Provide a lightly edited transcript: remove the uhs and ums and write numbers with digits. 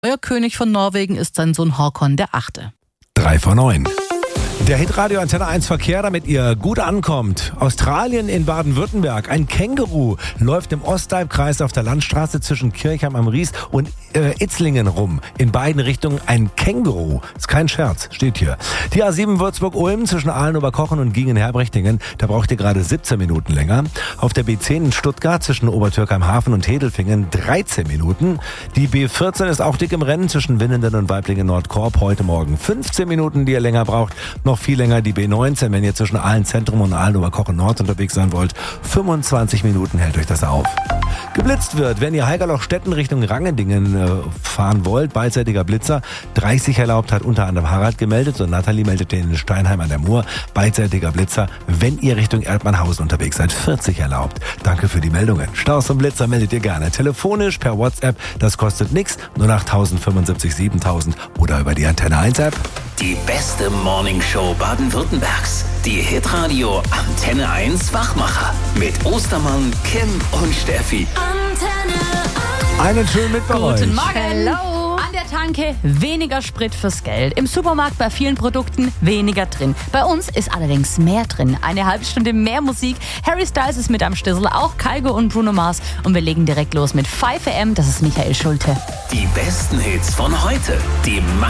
Neuer König von Norwegen ist sein Sohn Håkon der 8. 3 vor 9. Der Hitradio Antenne 1 Verkehr, damit ihr gut ankommt. Australien in Baden-Württemberg. Ein Känguru läuft im Osthalbkreis auf der Landstraße zwischen Kirchheim am Ries und Itzlingen rum. In beiden Richtungen ein Känguru. Ist kein Scherz, steht hier. Die A7 Würzburg-Ulm zwischen Aalen-Oberkochen und Giengen-Herbrechtingen. Da braucht ihr gerade 17 Minuten länger. Auf der B10 in Stuttgart zwischen Obertürkheim-Hafen und Hedelfingen 13 Minuten. Die B14 ist auch dick im Rennen zwischen Winnenden und Weiblingen-Nordkorp. Heute Morgen 15 Minuten, die ihr länger braucht. Noch viel länger die B19, wenn ihr zwischen Aalen-Zentrum und Aalen-Oberkochen-Nord unterwegs sein wollt. 25 Minuten hält euch das auf. Geblitzt wird, wenn ihr Haigerloch-Stetten Richtung Rangendingen fahren wollt, beidseitiger Blitzer. 30 erlaubt, hat unter anderem Harald gemeldet und Nathalie meldet den in Steinheim an der Mur. Beidseitiger Blitzer, wenn ihr Richtung Erdmannhausen unterwegs seid. 40 erlaubt. Danke für die Meldungen. Staus und Blitzer meldet ihr gerne. Telefonisch, per WhatsApp, das kostet nichts. 08000 75 7000 oder über die Antenne 1 App. Die beste Morningshow Baden-Württembergs. Die Hitradio Antenne 1 Wachmacher. Mit Ostermann, Kim und Steffi. Antenne 1. Einen schönen Mittwoch Guten euch. Morgen. Hello. An der Tanke weniger Sprit fürs Geld. Im Supermarkt bei vielen Produkten weniger drin. Bei uns ist allerdings mehr drin. Eine halbe Stunde mehr Musik. Harry Styles ist mit am Stissel, auch Kygo und Bruno Mars. Und wir legen direkt los mit 5 AM. Das ist Michael Schulte. Die besten Hits von heute. Die